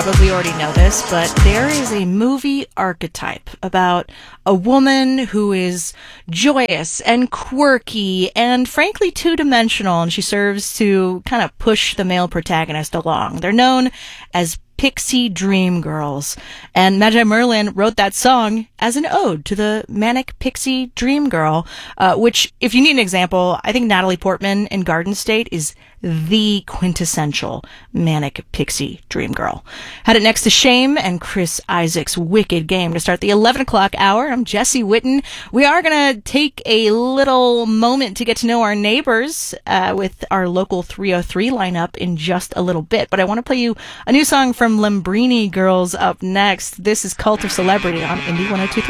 probably already know this, but there is a movie archetype about a woman who is joyous and quirky and frankly two-dimensional, and she serves to kind of push the male protagonist along. They're known as Pixie Dream Girls, and Magi Merlin wrote that song as an ode to the manic pixie dream girl, which, if you need an example, I think Natalie Portman in Garden State is the quintessential manic pixie dream girl. Had it next to Shame and Chris Isaak's Wicked Game to start the 11 o'clock hour. I'm Jesse Witten. We are going to take a little moment to get to know our neighbors with our local 303 lineup in just a little bit, but I want to play you a new song from Lambrini Girls up next. This is Cult of Celebrity on Indie 102.